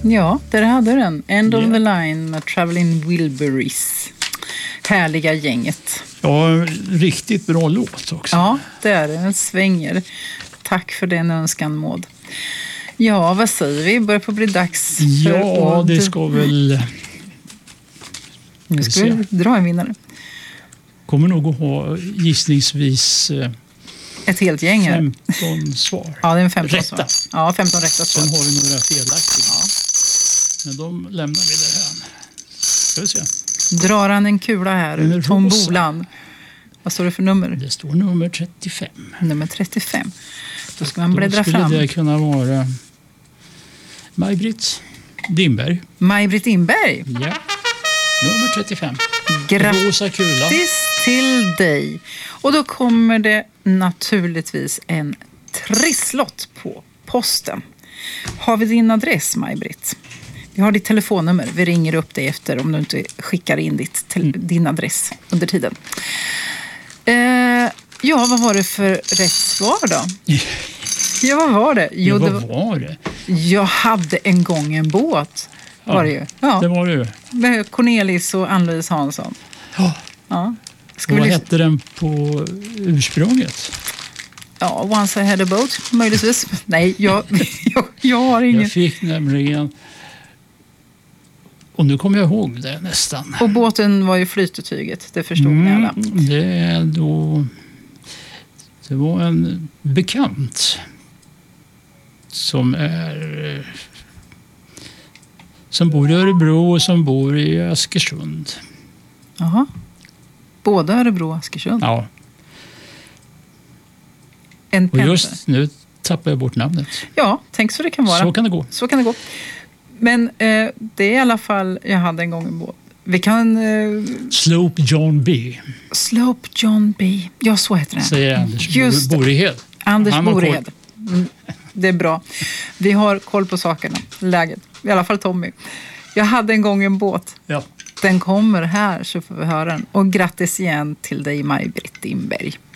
Ja, där hade den. End of the Line med Traveling Wilburys. Härliga gänget. Ja, riktigt bra låt också. Ja, det är det. Den svänger. Tack för den önskan, Maud. Ja, vad säger vi? Börjar på bli dags för Ja, det ska väl... Nu ska vi dra en vinnare. Kommer nog att ha gissningsvis ett helt gäng här. 15 svar. Ja, det är en 15 rätta. svar. Ja, 15 rätta svar. Sen har vi några felaktiga. Ja. Men de lämnar vi där. Ska vi se. Drar han en kula här? Tom Bolan. Vad står det för nummer? Det står nummer 35. Nummer 35. Då ska man bläddra fram. Då skulle det kunna vara Maj-Britt Dimberg. Maj-Britt Dimberg? Ja. Nummer 35. Rosa kula. Grattis till dig. Och då kommer det naturligtvis en trisslott på posten. Har vi din adress, Maj-Britt? Vi har ditt telefonnummer. Vi ringer upp dig efter om du inte skickar in din adress under tiden. Ja, vad var det för rätt svar då? Ja, vad var det? Jo, vad var det? Jag hade en gång en båt. Var det ju. Ja, det var det. Med Cornelis och Ann-Louise Hansson. Ja. Vad hette den på ursprunget? Ja, Once I had a boat, möjligtvis. Nej, jag har ingen. Jag fick nämligen... Och nu kommer jag ihåg det nästan. Och båten var ju flytetyget, det förstod ni alla. Det var en bekant som bor i Örebro och som bor i Askersund. Jaha. Både Örebro och Askersund? Ja. Och just nu tappar jag bort namnet. Ja, tänk så det kan vara. Så kan det gå. Men det är i alla fall, jag hade en gång en båt. Vi kan... Slope John B. Slope John B. Ja, så heter det. Säger Anders Borehed. Anders Borehed. Det är bra. Vi har koll på sakerna. Läget. I alla fall Tommy. Jag hade en gång en båt. Ja. Den kommer här så får vi höra den. Och grattis igen till dig, Maj-Britt Dimberg.